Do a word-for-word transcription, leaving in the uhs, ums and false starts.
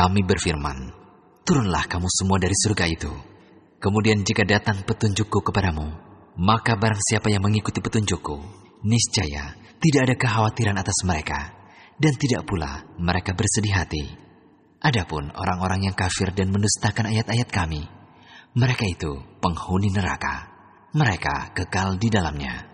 Kami berfirman, turunlah kamu semua dari surga itu. Kemudian jika datang petunjukku kepadamu, maka barang siapa yang mengikuti petunjukku, niscaya tidak ada kekhawatiran atas mereka, dan tidak pula mereka bersedih hati. Adapun orang-orang yang kafir dan mendustakan ayat-ayat kami, mereka itu penghuni neraka, mereka kekal di dalamnya.